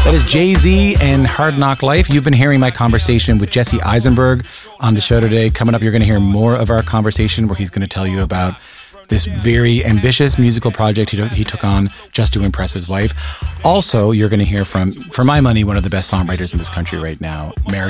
That is Jay-Z and Hard Knock Life. You've been hearing my conversation with Jesse Eisenberg on the show today. Coming up, you're going to hear more of our conversation where he's going to tell you about this very ambitious musical project he took on just to impress his wife. Also, you're going to hear from, for my money, one of the best songwriters in this country right now, Mary